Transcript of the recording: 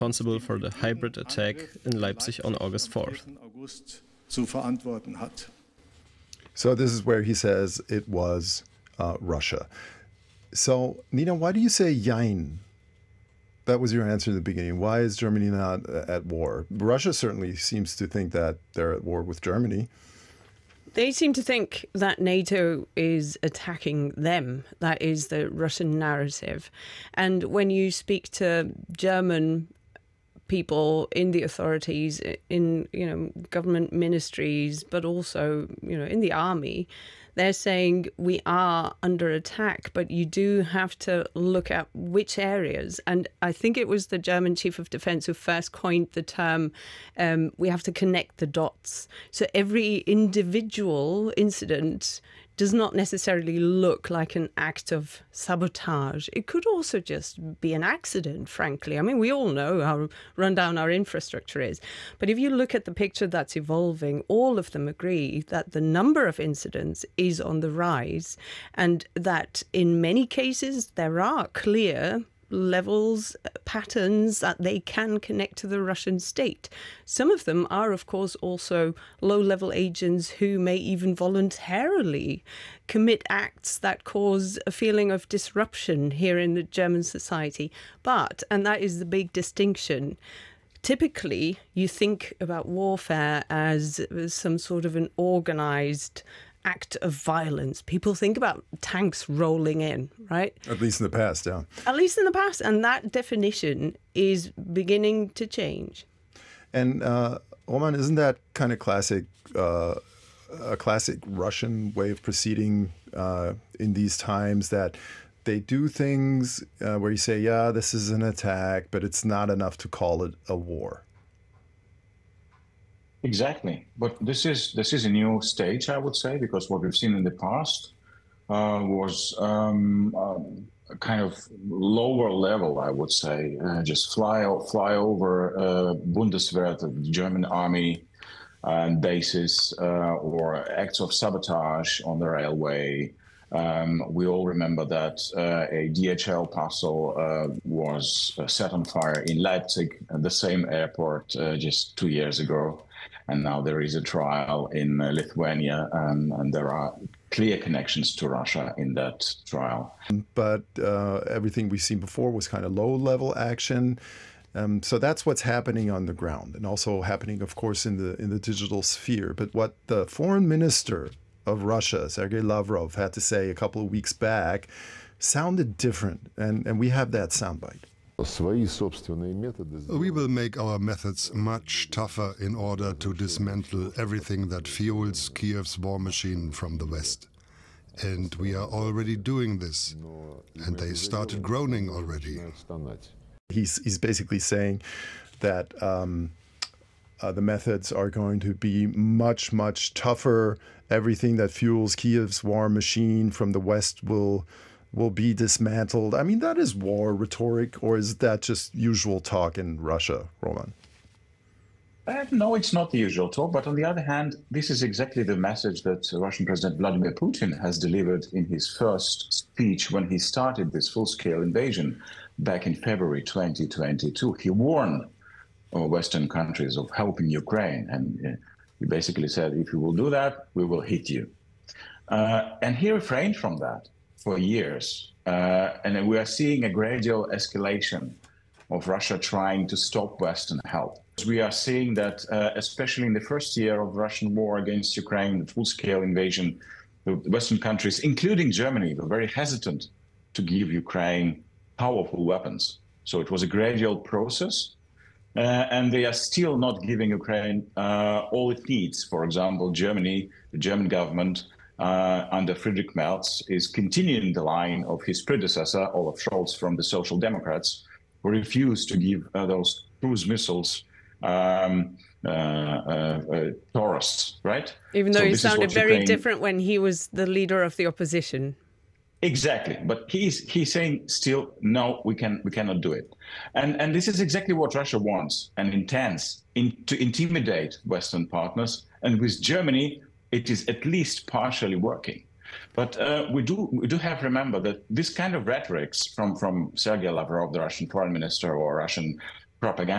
responsible for the hybrid attack in Leipzig on August 4th. So this is where he says it was Russia. So, Nina, why do you say Jein? That was your answer in the beginning. Why is Germany not at war? Russia certainly seems to think that they're at war with Germany. They seem to think that NATO is attacking them. That is the Russian narrative. And when you speak to German people in the authorities, in government ministries, but also in the army, they're saying we are under attack, but you do have to look at which areas. And I think it was the German chief of defense who first coined the term, we have to connect the dots. So every individual incident does not necessarily look like an act of sabotage. It could also just be an accident, frankly. I mean, we all know how run down our infrastructure is. But if you look at the picture that's evolving, all of them agree that the number of incidents is on the rise, and that in many cases there are clear levels, patterns that they can connect to the Russian state. Some of them are, of course, also low-level agents who may even voluntarily commit acts that cause a feeling of disruption here in the German society. But, and that is the big distinction, typically you think about warfare as some sort of an organized act of violence. People think about tanks rolling in, right? At least in the past, yeah. At least in the past. And that definition is beginning to change. And Roman, isn't that kind of classic, a classic Russian way of proceeding in these times, that they do things where you say, yeah, this is an attack, but it's not enough to call it a war? Exactly, but this is a new stage, I would say, because what we've seen in the past was a kind of lower level, I would say, just fly over Bundeswehr, the German army bases, or acts of sabotage on the railway. We all remember that a DHL parcel was set on fire in Leipzig, the same airport, just 2 years ago. And now there is a trial in Lithuania, and there are clear connections to Russia in that trial. But everything we've seen before was kind of low-level action. So that's what's happening on the ground, and also happening, of course, in the digital sphere. But what the foreign minister of Russia, Sergei Lavrov, had to say a couple of weeks back sounded different, and we have that soundbite. We will make our methods much tougher in order to dismantle everything that fuels Kiev's war machine from the West. And we are already doing this. And they started groaning already. He's basically saying that the methods are going to be much, much tougher. Everything that fuels Kiev's war machine from the West will be dismantled. I mean, that is war rhetoric, or is that just usual talk in Russia, Roman? No, it's not the usual talk. But on the other hand, this is exactly the message that Russian President Vladimir Putin has delivered in his first speech when he started this full-scale invasion back in February 2022. He warned Western countries of helping Ukraine. And he basically said, if you will do that, we will hit you. And he refrained from that for years. And then we are seeing a gradual escalation of Russia trying to stop Western help. We are seeing that, especially in the first year of the Russian war against Ukraine, the full-scale invasion, the Western countries, including Germany, were very hesitant to give Ukraine powerful weapons. So it was a gradual process. And they are still not giving Ukraine all it needs. For example, Germany, the German government, under Friedrich Merz, is continuing the line of his predecessor, Olaf Scholz, from the Social Democrats, who refused to give those cruise missiles Taurus, right? Even though he sounded very different when he was the leader of the opposition. Exactly, but he's saying still, no, we cannot do it. And this is exactly what Russia wants and intends to intimidate Western partners. And with Germany, it is at least partially working. But we do have to remember that this kind of rhetorics from Sergei Lavrov, the Russian foreign minister, or Russian propaganda